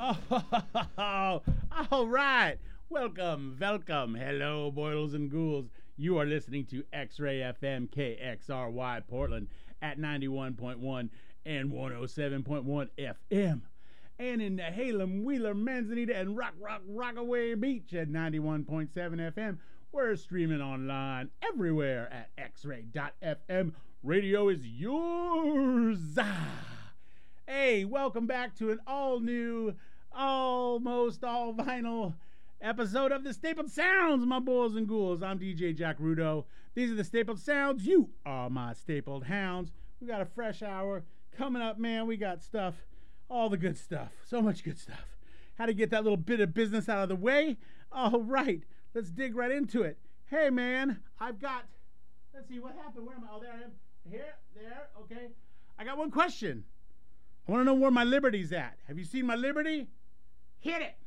Oh, all right. Welcome. Hello, boils and ghouls. You are listening to X-Ray FM KXRY Portland at 91.1 and 107.1 FM. And in the Halem, Wheeler, Manzanita, and Rockaway Beach at 91.7 FM. We're streaming online everywhere at xray.fm. Radio is yours. Hey, welcome back to an all-new, almost all-vinyl episode of the Stapled Sounds, my boys and ghouls. I'm DJ Jack Rudo. These are the Stapled Sounds. You are my Stapled Hounds. We got a fresh hour coming up, man. We got stuff, all the good stuff. So much good stuff. How to get that little bit of business out of the way. All right, let's dig right into it. Hey, man, I've got, let's see, what happened? Where am I? Oh, there I am. Here, there, okay. I got one question. I want to know where my Liberty's at. Have you seen my Liberty? Hit it.